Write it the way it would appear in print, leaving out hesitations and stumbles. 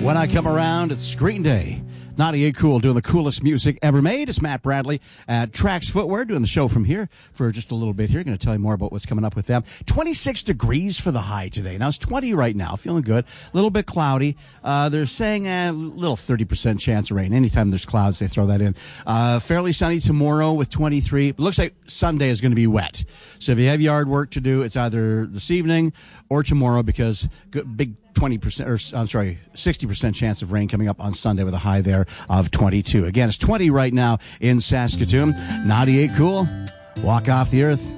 When I come around, it's Green Day. 98 Cool, doing the coolest music ever made. It's Matt Bradley at Trax Footwear, doing the show from here for just a little bit here. Going to tell you more about what's coming up with them. 26 degrees for the high today. Now, it's 20 right now, feeling good. A little bit cloudy. They're saying a little 30% chance of rain. Anytime there's clouds, they throw that in. Fairly sunny tomorrow with 23. It looks like Sunday is going to be wet. So if you have yard work to do, it's either this evening or tomorrow, because big 60% chance of rain coming up on Sunday with a high there of 22. Again, it's 20 right now in Saskatoon. 98 Cool. Walk off the earth.